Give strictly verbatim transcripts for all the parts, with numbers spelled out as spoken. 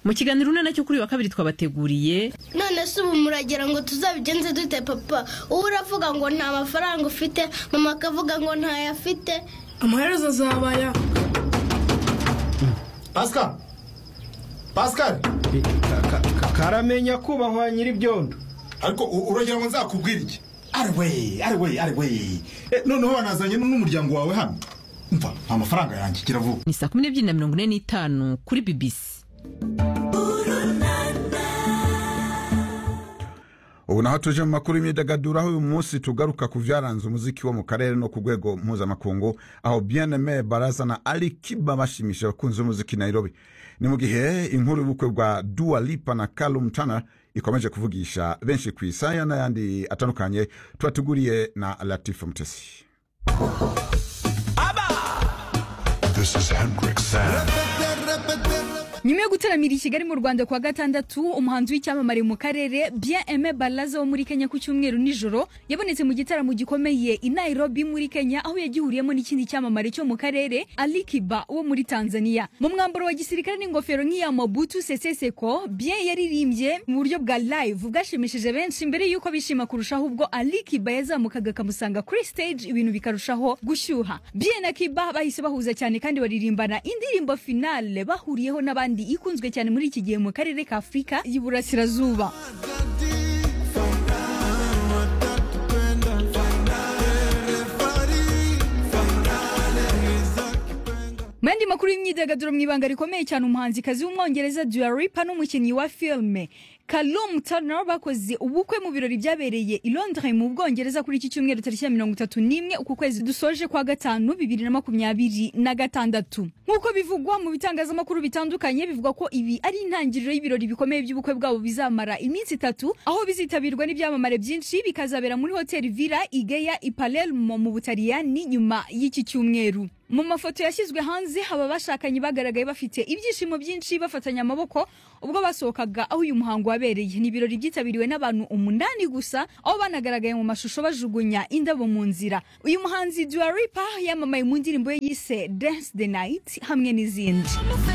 mu kiganiro none cyo kuri wa kabiri twabateguriye. None se ubu muragira ngo tuzabigenze dute papa? Ubu uravuga ngo nta mafaranga ufite, mama akavuga ngo nta yafite. Amaherezo azabaya. Pascal. Pascal. Karamenya kubahwa nyiri byondo. Ariko uragira ngo nzakubwira iki? Ari we, ari we, ari we. None wanazanye n'umuryango wawe hano. Umva, nta mafaranga yanjye kiravuga. Ni saa kumi n'ebyiri na mirongo ine n'itanu kuri B B C. Ubu naho tuje mu makuru y'imyidagaduro aho uyu munsi tugaruka ku vyaranze umuziki wo mu karere no ku rwego mpuzamakungu aho Bien-Aimé Baraza na Ali Kiba bashimisha abakunzi b'umuziki Nairobi. Ni mu gihe inkuru y'ubukwe bwa Dua Lipa na Callum Turner ikomeje kuvugisha benshi ku isaya n'ayandi atandukanye. Twatuguriye na Latifa Mutesi. This is Hendrik Sam. Nyuma yo gutaramira i Kigali mu Rwanda kwa gatandatu, umuhanzi w'icyamamare mu karere Bien-Aimé Baraza wo muri Kenya ku cyumweru nijoro yabonetse mu gitaramo gikomeye i Nairobi muri Kenya aho yagihuriyemo n'ikindi cyamamare cyo mu karere Ali Kiba wo muri Tanzania. Mu mwambaro wa gisirikare n'ingofero nk'iya Mobutu Sese Seko, Bien yaririmbye mu buryo bwa live bwashimishije benshi mbere yuko bishima kurushaho ubwo Ali Kiba yazamukaga kamusanga kuri stage ibintu bikarushaho gushyuha. Bien na Kiba bahise bahuza cyane kandi baririmbana indirimbo finale bahuriyeho n'abandi ikunzwe cyane muri iki gihe mu karere ka Afrika y'Iburasirazuba. Mandi makuru y'imyidagaduro mu ibanga rikomeye cyane umuhanzi kazi w'umwongereza Dua Lipa n'umukinnyi wa filme Callum Turner bakoze ubukwe mu birori byabereye i Londres mu Bwongereza kuri iki cyumweru tariki ya mirongo itatu n'imwe uku kwezi dusoje kwa gatanu bibiri na makumyabiri na gatandatu. Nkuko bivugwa mu bitangazamakuru bitandukanye bivuga ko ibi ari intangiriro y'ibirori bikomeye by'ubukwe bwabo bizamara iminsi itatu aho bizitabirwa n'ibyamamare byinshi bikazabera muri Hotel Villa Igeya i Palermo mu Butaliyani nyuma y'iki cyumweru. Mu mafoto yashyizwe hanze aba bashakanye bagaragaye bafite ibyishimo byinshi bafatanya amaboko ubwo basohokaga aho uyu muhango wabereye. Ni ibirori byitabiriwe n'abantu umunani gusa aho banagaragaye mu mashusho bajugunya indabo mu nzira. Uyu muhanzi Dua Lipa yamamaye mu ndirimbo ye yise Dance the Night hamwe n'izindi.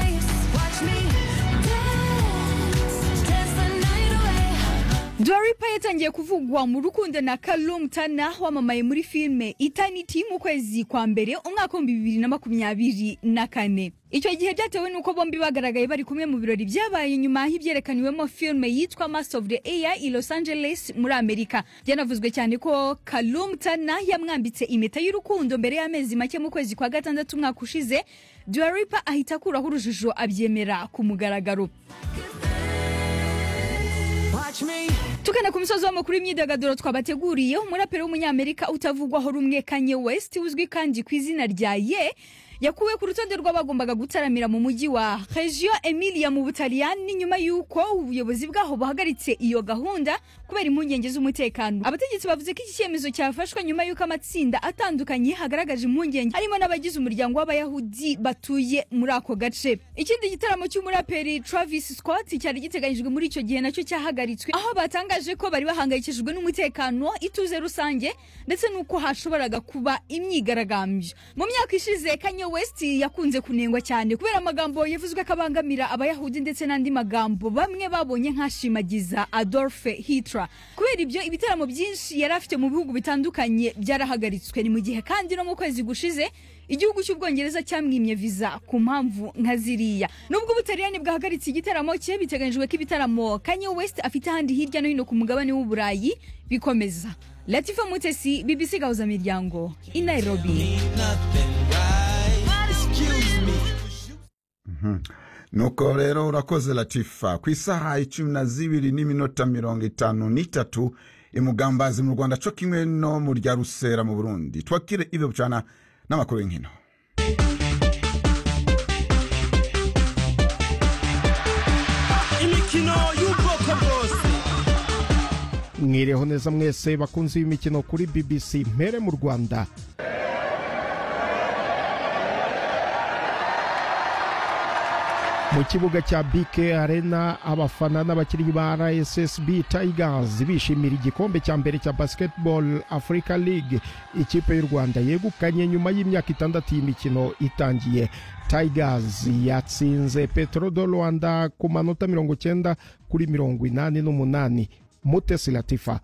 Dua Lipa yatangiye kuvugwa mu rukundo na Callum Turner wamamaye muri filme Eternity mu kwezi kwa mbere umwaka wa bibiri na makumyabiri na kane. Icyo gihe byatewe nuko bombi bagaragaye bari kumwe mu birori byabaye nyuma y'ibyerekaniwemo filme yitwa Master of the Air i Los Angeles muri Amerika. Byanavuzwe cyane ko Callum Turner yamwambitse impeta y'urukundo mbere y'amezi make mu kwezi kwa gatandatu umwaka ushize. Dua Lipa ahita akuraho urujijo abyemera ku mugaragaro. Tukana ku misozo w'amakuru y'imyidagaduro twabateguriye, umuraperi w'umunyamerika utavugwaho rumwe Kanye West uzwi kandi ku izina rya Ye yakuwe ku rutonde rw'abagombaga gutaramira mu mujyi wa Reggio Emilia mu Butaliyani nyuma y'uko ubuyobozi bwaho buhagaritse iyo gahunda kubera impungenge z'umutekano. Abategetsi bavuze ko iki cyemezo cyafashwe nyuma y'uko amatsinda atandukanye hagaragaje impungenge harimo n'abagize umuryango w'abayahudi batuye muri ako gace. Ikindi gitaramo cy'umuraperi Travis Scott cyari giteganyijwe muri icyo gihe nacyo cyahagaritswe aho batangaje ko bari bahangayikishijwe n'umutekano, ituze rusange ndetse n'uko hashoboraga kuba imyigaragambyo. Mu myaka ishize Kanye West yakunze kunengwa cyane kubera amagambo yavuzwe kabangamira abayahudi ndetse n'andi magambo bamwe babonye nkashimagiza Adolf Hitler. Kubera ibyo ibitaramo byinshi yari afite mu bihugu bitandukanye byarahagaritswe. Ni mu gihe kandi no mu kwezi gushize igihugu cy'Ubwongereza cyamwimye visa ku mpamvu nka ziriya. Nubwo Ubutaliyani bwahagaritse igitaramo cye biteganyijwe ko ibitaramo Kanye West afite ahandi hirya no hino ku mugabane w'Uburayi bikomeza. Latifa Mutesi, B B C Gahuza Miryango i Nairobi. Mm-hmm. Nuko rero urakoze Latifa. Ku isaha icumi na zibiri n'iminota mirongo itanu n'itatu imugambazi mu Rwanda cyo kimwe no mu rya Rusera mu Burundi. Twakire ibe bucana n'amakuru y'inkino. Imikino y'ubwoko bwose. Mwireho neza mwese bakunzi b'imikino kuri B B C mpere mu Rwanda. mu kibuga cya B K Arena abafana n'abakinnyi ba R S S B Tigers bishimira igikombe cya mbere cya Basketball Africa League ikipe y'u Rwanda yegukanye nyuma y'imyaka itandatu y'imikino itangiye. Tigers yatsinze Petro do Rwanda ku manota mirongo cyenda kuri mirongo inani n'umunani. Mutesi Latifa.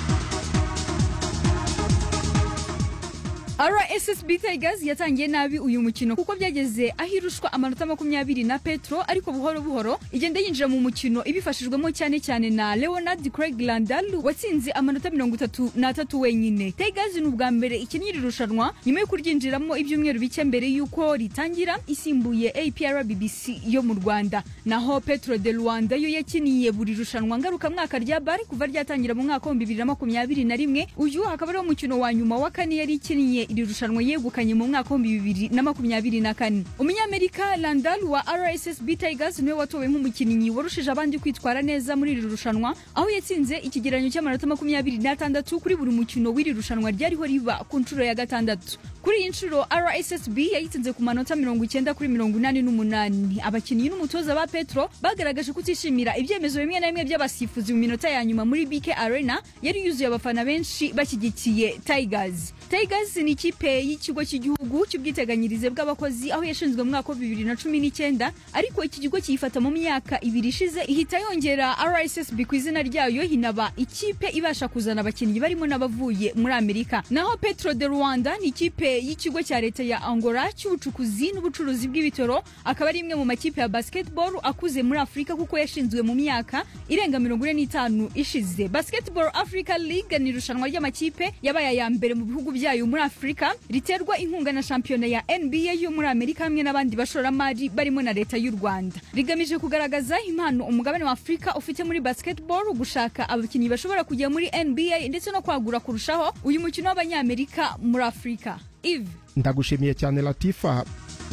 R S S B Tigers yatangiye nabi uyu mukino kuko byageze ahirushwa amanota makumyabiri na Petro, ariko buhoro buhoro igenda yinjira mu mukino ibifashijwemo cyane cyane na Leonard Craig Landal watsinze amanota mirongo itatu n'atatu wenyine. Tigers ni ubwa mbere ikinnye iri rushanwa nyuma yo kuryinjiramo ibyumweru bike mbere y'uko ritangira isimbuye A P R B B C yo mu Rwanda. Naho Petro de Rwanda yo yakiniye buri rushanwa ngaruka mwaka rya bari kuva ryatangira mu mwaka wa bibiri na makumyabiri na rimwe. Uyu hakaba ari umukino wa nyuma wa kane yari ikiniye iri rushanwa yegukanye mu mwaka wa bibiri na makumyabiri na kane. Umunyamerika Landal wa R S S B Tigers niwe watowe nk'umukinnyi warushije abandi kwitwara neza muri iri rushanwa, aho yatsinze ikigereranyo cy'amanota makumyabiri n'atandatu kuri buri mukino w'iri rushanwa ryariho riba ku nshuro ya gatandatu. Kuri iyi nshuro R S S B yayitsinze ku manota mirongo icyenda kuri mirongo inani n'umunani. Abakinnyi n'umutoza ba Petro bagaragaje kutishimira ibyemezo bimwe na bimwe by'abasifuzi mu minota ya nyuma muri B K Arena yari yuzuye abafana benshi bashyigikiye Tigers. Tigers ni ikipe y'ikigo cy'igihugu cy'ubwiteganyirize bw'abakozi aho yashinzwe mu mwaka wa bibiri na cumi n'icyenda, ariko iki kigo kiyifata mu myaka ibiri ishize ihita yongera R S S B ku izina ryayo hinaba ikipe ibasha kuzana abakinnyi barimo n'abavuye muri Amerika. Naho Petro de Rwanda ni ikipe y'ikigo cya leta ya Angola cy'ubucukuzi n'ubucuruzi bw'ibitoro, akaba ari imwe mu makipe ya basketball akuze muri Afrika kuko yashinzwe mu myaka irenga mirongo ine n'itanu ishize. Basketball Africa League ni irushanwa ry'amakipe yabaye aya mbere mu bihugu byayo muri Afrika, riterwa inkunga na shampiyona ya N B A yo muri Amerika hamwe n'abandi bashoramari barimo na leta y'u Rwanda. Rigamije kugaragaza impano umugabane wa Afrika ufite muri basketball, gushaka abakinnyi bashobora kujya muri N B A ndetse no kwagura kurushaho uyu mukino w'abanyamerika muri Afrika. Eve, ndagushimiye cyane Latifa.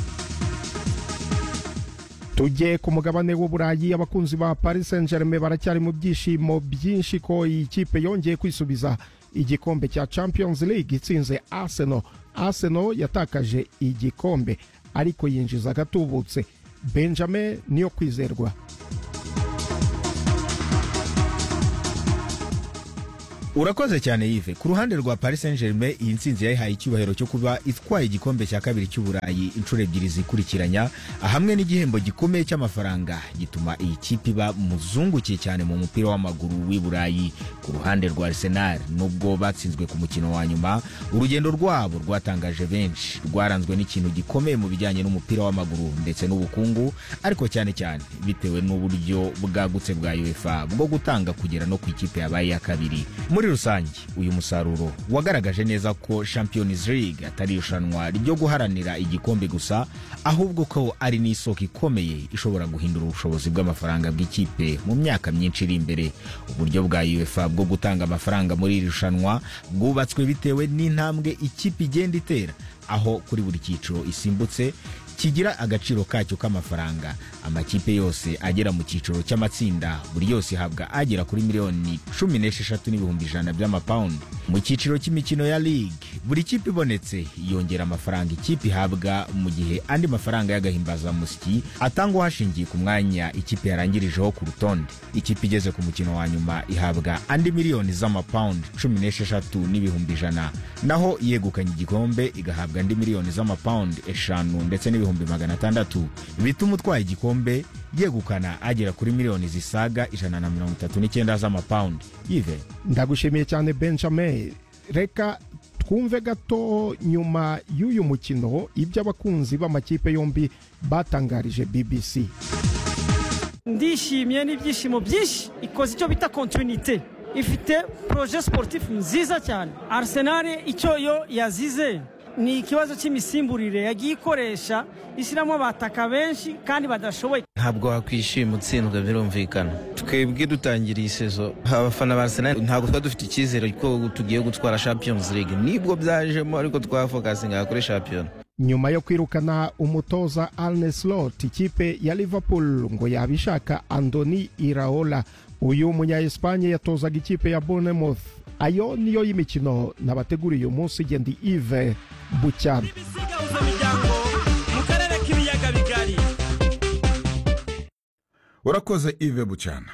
Tujye ku mugabane w'Uburayi, abakunzi ba Paris Saint-Germain baracyari mu byishimo byinshi ko iyi kipe yongeye kwisubiza igikombe cya Champions League itsinze Arsenal. Arsenal yatakaje igikombe ariko yinjiza gatubutse. Benjamin niyo kwizerwa. Urakoze cyane Yves. Ku ruhande rwa Paris Saint-Germain iyi ntsinzi yayihaye icyubahiro cyo kuba itwaye igikombe cya kabiri cy'Uburayi inshuro ebyiri zikurikiranya, hamwe n'igihembo gikomeye cy'amafaranga gituma iyi kipe iba muzungukiye cyane mu mupira w'amaguru w'i Burayi. Ku ruhande rwa Arsenal, nubwo batsinzwe ku mukino wa nyuma, urugendo rwabo rwatangaje benshi, rwaranzwe n'ikintu gikomeye mu bijyanye n'umupira w'amaguru ndetse n'ubukungu, ariko cyane cyane bitewe n'uburyo bwagutse bwa UEFA bwo gutanga kugera no ku ikipe yabaye ya kabiri. Muri rusange uyu musaruro wagaragaje neza ko Champions League atari irushanwa ryo guharanira igikombe gusa, ahubwo ko ari n'isoko ikomeye ishobora guhindura ubushobozi bw'amafaranga bw'ikipe mu myaka myinshi iri imbere. Uburyo bwa UEFA bwo gutanga amafaranga muri iri rushanwa bwubatswe bitewe n'intambwe ikipe igenda itera, aho kuri buri cyiciro isimbutse kigira agaciro kacyo k'amafaranga. Amakipe yose agera mu cyiciro cy'amatsinda buri yose habwa agera kuri miliyoni cumi n'esheshatu n'ibihumbi ijana by'amapaundi. Mu cyiciro cy'imikino ya League, buri kipe ibonetse yongera amafaranga ikipe ihabwa, mu gihe andi mafaranga y'agahimbaza musiki atangwa hashingiye ku mwanya ikipe yarangirijeho ku rutonde. Ikipe igeze ku mukino wa nyuma ihabwa andi miliyoni z'amapaundi cumi n'esheshatu n'ibihumbi ijana, naho yegukanye igikombe igahabwa andi miliyoni z'amapaundi eshanu ndetse n'ibihumbi magana atandatu, bituma utwaye igikombe yegukana agera kuri miliyoni zisaga ijana na mirongo itatu n'icyenda z'amapaundi. Yves, ndagushimiye cyane Benjamin. Reka twumve gato nyuma y'uyu mukino ibyo abakunzi b'amakipe yombi batangarije B B C. Ndishimye n'ibyishimo byinshi, ikoze icyo bita continuité, ifite projet sportif nziza cyane. Arsenal icyo yo yazize ni ikibazo cy'imisimburire yagiye ikoresha ishyiramo abataka benshi kandi badashoboye. Ntabwo wakwishima utsinzwe, birumvikana. Twebwe dutangira iyi sezo, abafana ba Arsenal ntabwo twa dufite icyizere ko tugiye gutwara Champions League, nibwo byajemo, ariko twafokasinga kuri champion. Nyuma yo kwirukana umutoza Arne Slot, ikipe ya Liverpool ngo yabishaka Andoni Iraola. Uyu munya Espanye yatozaga ikipe ya Bournemouth. Ayo niyo y'imikino nabateguriye umunsi. Gendi Yves Bucyana. urakoze Yves Bucyana.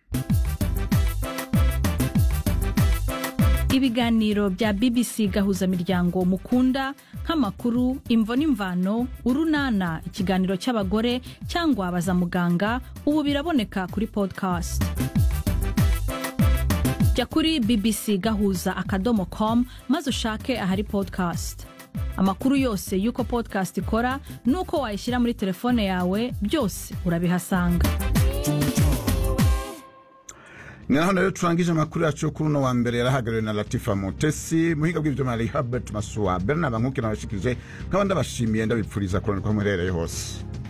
ibiganiro bya B B C gahuza miryango mukunda nk'amakuru imvo n'imvano urunana ikiganiro cy'abagore cyangwa abaza muganga ubu biraboneka kuri podcast. Jya kuri b b c gahuza akadomo com maze ushake ahari podcast. Amakuru yose yuko podcast ikora nuko wayishyira muri telefone yawe byose urabihasanga. Ninaho rero turangije amakuru yacu kuri no wa mbere yarahagariwe na Latifa Mutesi muhinga bw'ibyo mari Herbert Masuwa Bernard Bankuke nabashikije nk'abandi bashimiye ndabipfuriza kuronka muherereye hose.